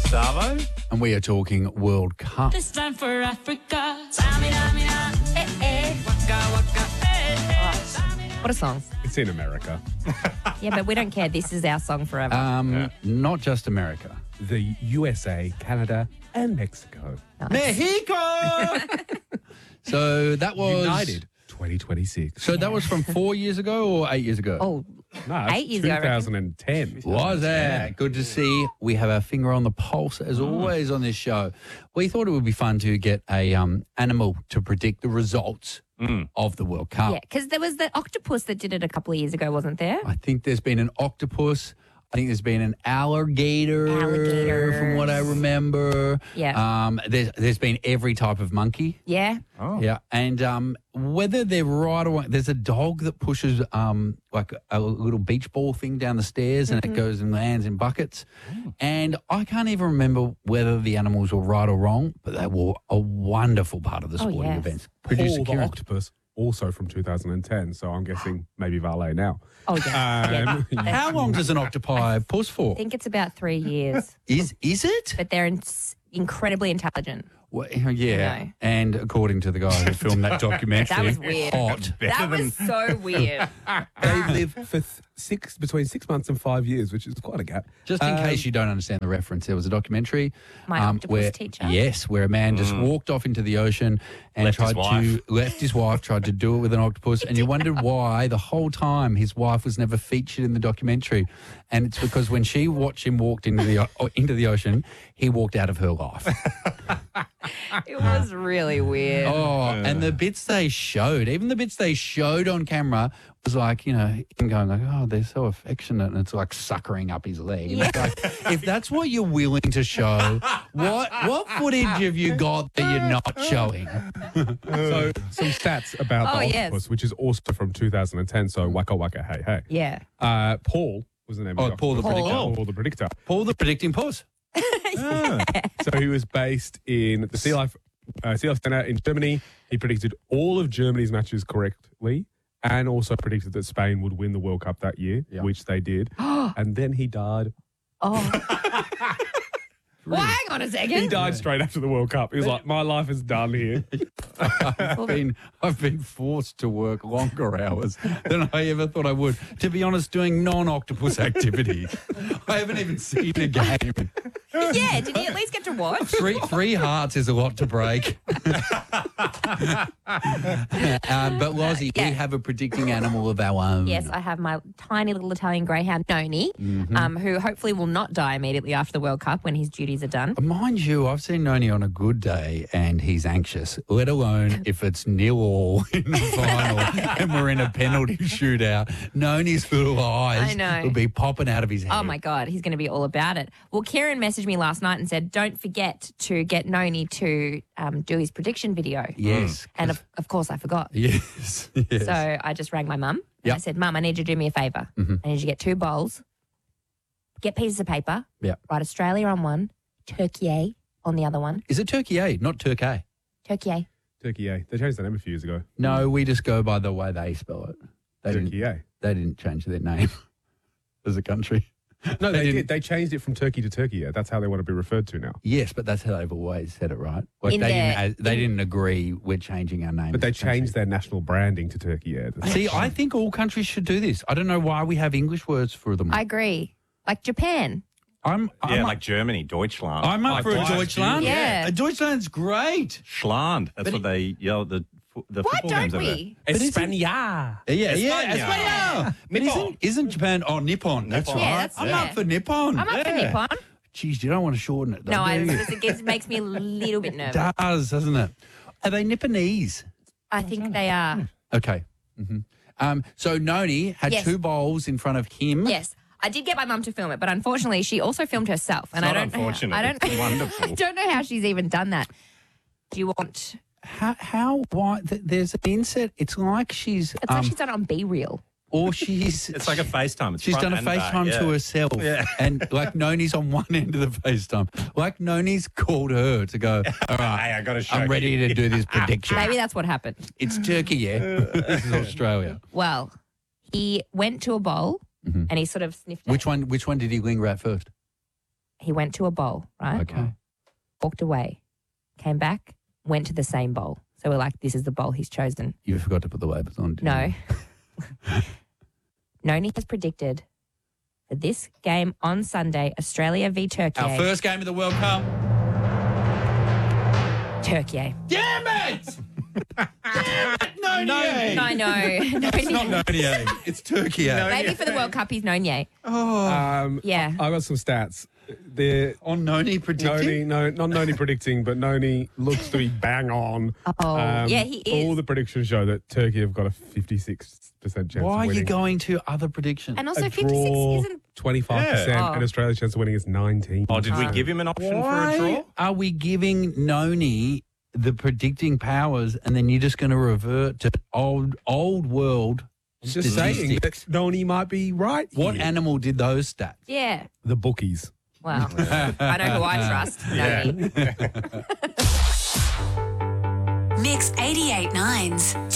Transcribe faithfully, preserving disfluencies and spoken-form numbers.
Savo. And we are talking World Cup. This time for Africa. Samina, mina, eh, eh. Waka, waka, eh, eh. What a song. It's in America. Yeah, but we don't care. This is our song forever. Um, Yeah. Not just America. The U S A, Canada, and Mexico. Mexico! So that was... United twenty twenty-six. So that was from four years ago or eight years ago? oh, No, it's Eight years ago, I reckon. twenty ten. Was it? Good to see. We have our finger on the pulse, as always, on this show. We thought it would be fun to get a um, animal to predict the results of the World Cup. yeah, because there was the octopus that did it a couple of years ago, wasn't there? I think there's been an octopus. I think there's been an alligator, Alligators. from what I remember. Yeah. Um, there's there's been every type of monkey. Yeah. Oh. Yeah, and um, whether they're right or wrong, there's a dog that pushes um, like a little beach ball thing down the stairs and it goes and lands in buckets. And I can't even remember whether the animals were right or wrong, but they were a wonderful part of the Oh, sporting yes. events. Paul Producer the Kieran. octopus, also from two thousand ten. So I'm guessing maybe Valet now. Oh, yeah. Um, yeah. How long does an octopi puss for? I think it's about three years, Is is it? but they're in- incredibly intelligent. Well, yeah, No. and according to the guy who filmed that documentary, That was weird. hot. That was so weird. they live for th- six between six months and five years, which is quite a gap. Just in Um, case you don't understand the reference, there was a documentary. My octopus where, teacher? Yes, where a man just walked off into the ocean and Left his tried to left his wife, tried to do it with an octopus, and you wondered why the whole time his wife was never featured in the documentary, and it's because when she watched him walked into the o- into the ocean, he walked out of her life. It was really weird. Oh, and the bits they showed, even the bits they showed on camera, was like, you know, him going like, oh, they're so affectionate, and it's like suckering up his leg. And it's like, if that's what you're willing to show, what what footage have you got that you're not showing? So some stats about Oh, the yes. octopus, which is also from two thousand ten. So Waka Waka Hey Hey. Yeah. Uh, Paul was the name Oh, of the Paul the octopus. Predictor. Paul the Predictor. Paul the predicting puss. So he was based in the Sea Life uh, Sea Life Center in Germany. He predicted all of Germany's matches correctly and also predicted that Spain would win the World Cup that year, Yeah. which they did. And then he died. Oh. Well, hang on a second. He died straight after the World Cup. He was like, my life is done here. I've been I've been forced to work longer hours than I ever thought I would. To be honest, doing non-octopus activities. I haven't even seen a game. Yeah, did he at least get to watch? Three three hearts is a lot to break. uh, but Lozzie, Yeah. we have a predicting animal of our own. Yes, I have my tiny little Italian greyhound, Noni, Mm-hmm. um, who hopefully will not die immediately after the World Cup when his duties are done. Mind you, I've seen Noni on a good day and he's anxious, let alone if it's nil all in the final and we're in a penalty shootout. Noni's little eyes I know. will be popping out of his head. Oh, my God, he's going to be all about it. Well, Kieran messaged me last night and said, don't forget to get Noni to um, do his prediction video. Yes. And of, of course, I forgot. Yes. yes. So I just rang my mum and Yep. I said, Mum, I need you to do me a favour. Mhm. I need you to get two bowls, get pieces of paper, Yep. write Australia on one, Turkey A on the other one. Is it Turkey A, not Turkey? Turkey A. Turkey A. They changed the name a few years ago. No, we just go by the way they spell it. They didn't, Turkey A. they didn't change their name as a country. No, They they, didn't- did. They changed it from Turkey to Turkey. Yeah, that's how they want to be referred to now. Yes, but that's how they've always said it, right? Like In they their- didn't. They didn't agree. We're changing our name. But they as a country. changed their national branding to Turkey. Yeah. See, I think all countries should do this. I don't know why we have English words for them. I agree. Like Japan. I'm, I'm Yeah, up, like Germany, Deutschland. I'm up Like for a Deutsch, Deutschland. Yeah. A Deutschland's great. Schland. That's But what they yell at the, fo- the Why football don't games over there. we? España. Yeah, yeah, España. España. But Nippon. isn't, isn't Japan? Oh, Nippon. That's Nippon. right. Yeah, that's- I'm yeah. up for Nippon. I'm up for Yeah. Nippon. Jeez, you don't want to shorten it, though, No, I, do you? it gets, makes me a little bit nervous. It does, doesn't it? Are they Nipponese? I think they are. Okay. hmm Um, so Noni had Yes. two bowls in front of him. Yes. I did get my mum to film it, but unfortunately she also filmed herself. And It's I not don't know how- unfortunate, I don't it's wonderful. I don't know how she's even done that. Do you want How? How? Why? Th- there's an inset. It's like she's. it's um, like she's done it on B Reel. or she's. It's like a FaceTime. It's She's front done a and back, FaceTime yeah. to herself. Yeah. And like Noni's on one end of the FaceTime. Like Noni's called her to go, all right, Hey, I gotta show I'm ready you." to do this prediction. Maybe that's what happened. It's Turkey, yeah. This is Australia. Well, he went to a bowl Mhm. and he sort of sniffed it. Which one Which one did he linger at first? he went to a bowl, right? Okay. Walked away, came back, went to the same bowl. So we're like, this is the bowl he's chosen. You forgot to put the labels on, didn't No. you? Noni has predicted for this game on Sunday, Australia v Turkey. Our first game of the World Cup. Turkey. Damn it! Damn it, Noni! I know. It's not Noni. It's Turkey. Maybe for the World Cup he's Noni. Um, Yeah. I got some stats. They're On Noni predicting? Noni, no, not Noni predicting, but Noni looks to be bang on. Oh, yeah, he is. All the predictions show that Turkey have got a fifty-six percent chance Why of are winning. you going to other predictions? And also a fifty-six draw, isn't... twenty-five percent, Yeah. Oh. and Australia's chance of winning is nineteen. Oh, did we give him an option Why for a draw? are we giving Noni the predicting powers and then you're just going to revert to old old world Just saying statistics? that Noni might be right. What here. animal did those stats? Yeah. The bookies. Well, I know who I trust. Noni. Mix eighty-eight point nine's